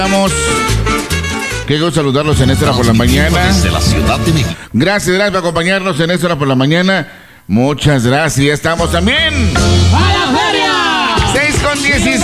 Qué gusto saludarlos en esta hora por la mañana. Desde la Ciudad de México. Gracias por acompañarnos en esta hora por la mañana. Muchas gracias. Estamos también ¡a la feria! 6:16.